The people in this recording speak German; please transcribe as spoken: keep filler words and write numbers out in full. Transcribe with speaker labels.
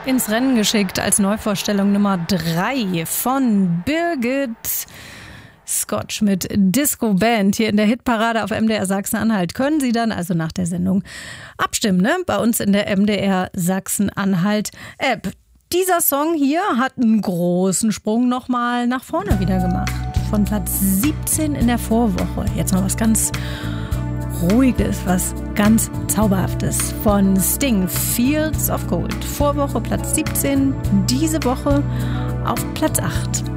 Speaker 1: ins Rennen geschickt als Neuvorstellung Nummer drei von Birgit Scotch mit Disco Band hier in der Hitparade auf M D R Sachsen-Anhalt. Können Sie dann also nach der Sendung abstimmen, ne? Bei uns in der M D R Sachsen-Anhalt App. Dieser Song hier hat einen großen Sprung nochmal nach vorne wieder gemacht. Von Platz siebzehn in der Vorwoche. Jetzt mal was ganz Ruhiges, was ganz Zauberhaftes von Sting, Fields of Gold. Vorwoche Platz siebzehn, diese Woche auf Platz acht.